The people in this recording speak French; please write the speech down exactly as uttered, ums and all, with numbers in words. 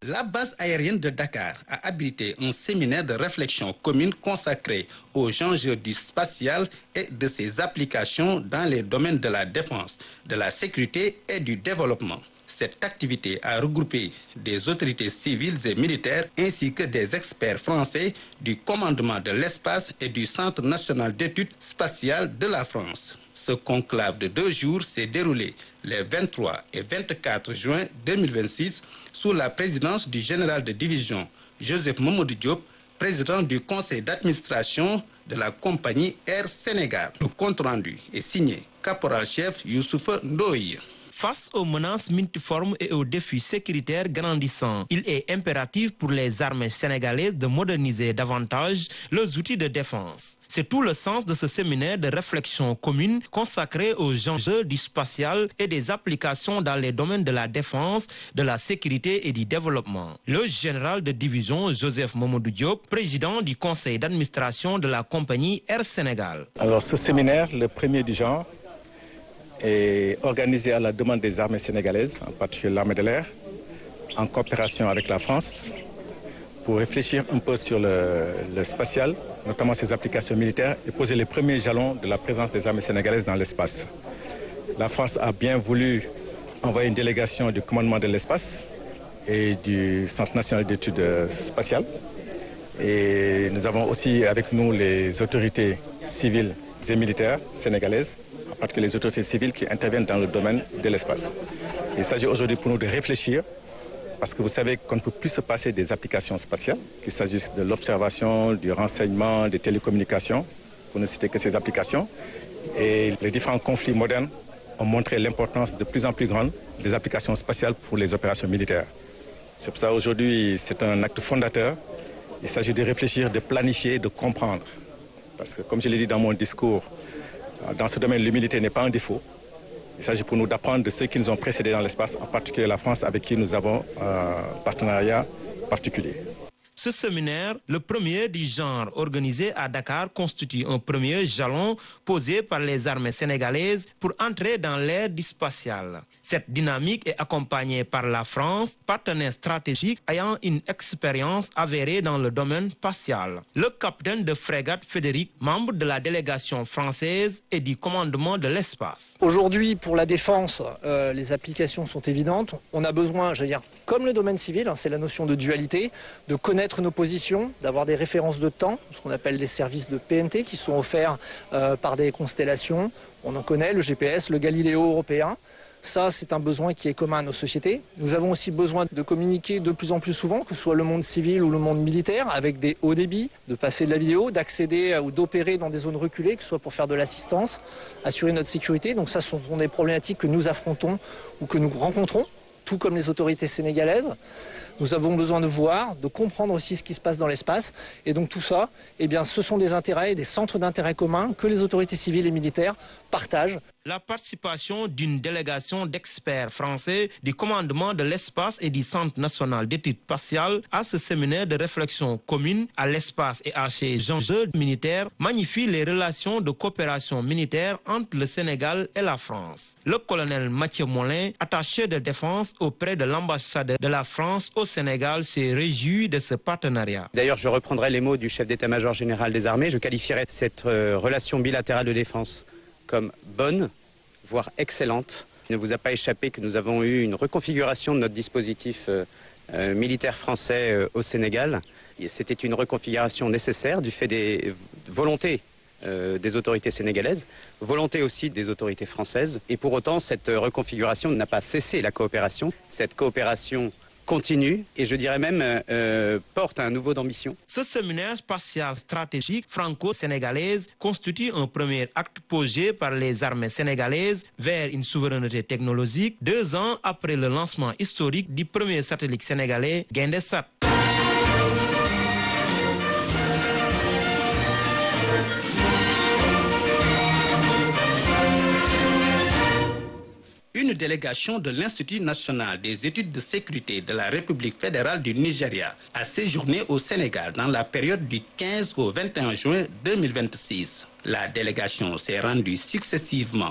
La base aérienne de Dakar a abrité un séminaire de réflexion commune consacré aux enjeux du spatial et de ses applications dans les domaines de la défense, de la sécurité et du développement. Cette activité a regroupé des autorités civiles et militaires ainsi que des experts français du commandement de l'espace et du Centre national d'études spatiales de la France. Ce conclave de deux jours s'est déroulé les vingt-trois et vingt-quatre juin deux mille vingt-six sous la présidence du général de division Joseph Mamadou Diop, président du conseil d'administration de la compagnie Air Sénégal. Le compte-rendu est signé caporal-chef Youssoupha Ndoye. Face aux menaces multiformes et aux défis sécuritaires grandissants, il est impératif pour les armées sénégalaises de moderniser davantage leurs outils de défense. C'est tout le sens de ce séminaire de réflexion commune consacré aux enjeux du spatial et des applications dans les domaines de la défense, de la sécurité et du développement. Le général de division Joseph Mamadou Diop, président du conseil d'administration de la compagnie Air Sénégal. Alors ce séminaire, le premier du genre, est organisé à la demande des armées sénégalaises, en particulier l'armée de l'air, en coopération avec la France, pour réfléchir un peu sur le, le spatial, notamment ses applications militaires, et poser les premiers jalons de la présence des armées sénégalaises dans l'espace. La France a bien voulu envoyer une délégation du commandement de l'espace et du Centre national d'études spatiales. Et nous avons aussi avec nous les autorités civiles et militaires sénégalaises, en particulier les autorités civiles qui interviennent dans le domaine de l'espace. Il s'agit aujourd'hui pour nous de réfléchir, parce que vous savez qu'on ne peut plus se passer des applications spatiales, qu'il s'agisse de l'observation, du renseignement, des télécommunications, pour ne citer que ces applications. Et les différents conflits modernes ont montré l'importance de plus en plus grande des applications spatiales pour les opérations militaires. C'est pour ça qu'aujourd'hui, c'est un acte fondateur. Il s'agit de réfléchir, de planifier, de comprendre. Parce que, comme je l'ai dit dans mon discours, dans ce domaine, l'humilité n'est pas un défaut. Il s'agit pour nous d'apprendre de ceux qui nous ont précédés dans l'espace, en particulier la France, avec qui nous avons un partenariat particulier. Ce séminaire, le premier du genre organisé à Dakar, constitue un premier jalon posé par les armées sénégalaises pour entrer dans l'ère du spatial. Cette dynamique est accompagnée par la France, partenaire stratégique ayant une expérience avérée dans le domaine spatial. Le capitaine de frégate Frédéric, membre de la délégation française et du commandement de l'espace. Aujourd'hui, pour la défense, euh, les applications sont évidentes. On a besoin, j'allais dire, comme le domaine civil, hein, c'est la notion de dualité, de connaître nos positions, d'avoir des références de temps, ce qu'on appelle des services de P N T qui sont offerts euh, par des constellations. On en connaît, le G P S, le Galileo européen. Ça, c'est un besoin qui est commun à nos sociétés. Nous avons aussi besoin de communiquer de plus en plus souvent, que ce soit le monde civil ou le monde militaire, avec des hauts débits, de passer de la vidéo, d'accéder ou d'opérer dans des zones reculées, que ce soit pour faire de l'assistance, assurer notre sécurité. Donc ça, ce sont des problématiques que nous affrontons ou que nous rencontrons, tout comme les autorités sénégalaises. Nous avons besoin de voir, de comprendre aussi ce qui se passe dans l'espace. Et donc tout ça, eh bien, ce sont des intérêts, des centres d'intérêt communs que les autorités civiles et militaires partagent. La participation d'une délégation d'experts français du commandement de l'espace et du Centre national d'études spatiales à ce séminaire de réflexion commune à l'espace et à ces enjeux militaires magnifie les relations de coopération militaire entre le Sénégal et la France. Le colonel Mathieu Molin, attaché de défense auprès de l'ambassadeur de la France au Sénégal, s'est réjoui de ce partenariat. D'ailleurs, je reprendrai les mots du chef d'état-major général des armées. Je qualifierais cette euh, relation bilatérale de défense comme bonne, voire excellente. Il ne vous a pas échappé que nous avons eu une reconfiguration de notre dispositif euh, euh, militaire français euh, au Sénégal. C'était une reconfiguration nécessaire du fait des volontés euh, des autorités sénégalaises, volonté aussi des autorités françaises. Et pour autant, cette reconfiguration n'a pas cessé la coopération. Cette coopération continue et je dirais même euh, porte un nouveau d'ambition. Ce séminaire spatial stratégique franco-sénégalaise constitue un premier acte posé par les armées sénégalaises vers une souveraineté technologique deux ans après le lancement historique du premier satellite sénégalais Gaindé-Sat. Une délégation de l'Institut national des études de sécurité de la République fédérale du Nigeria a séjourné au Sénégal dans la période du quinze au vingt et un juin deux mille vingt-six. La délégation s'est rendue successivement